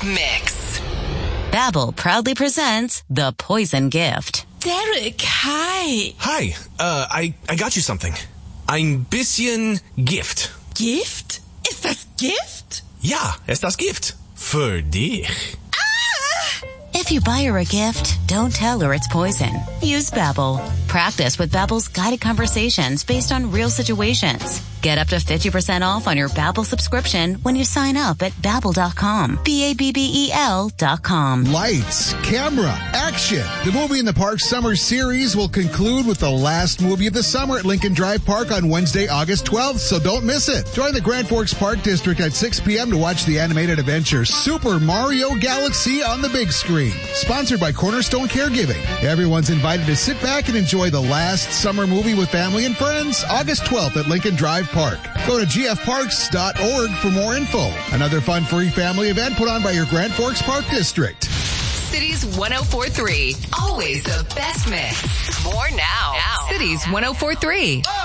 mix. Babbel proudly presents The Poison Gift. Derek, hi. Hi, I got you something. Ein bisschen Gift. Gift? Ist das Gift? Ja, es ist das Gift. Für dich. If you buy her a gift, don't tell her it's poison. Use Babbel. Practice with Babbel's guided conversations based on real situations. Get up to 50% off on your Babbel subscription when you sign up at Babbel.com. Babbel.com. Lights, camera, action. The Movie in the Park Summer Series will conclude with the last movie of the summer at Lincoln Drive Park on Wednesday, August 12th, so don't miss it. Join the Grand Forks Park District at 6 p.m. to watch the animated adventure Super Mario Galaxy on the big screen. Sponsored by Cornerstone Caregiving. Everyone's invited to sit back and enjoy the last summer movie with family and friends, August 12th at Lincoln Drive Park. Go to gfparks.org for more info. Another fun free family event put on by your Grand Forks Park District. Cities 104.3. Always the best mix. More now. Cities 104.3.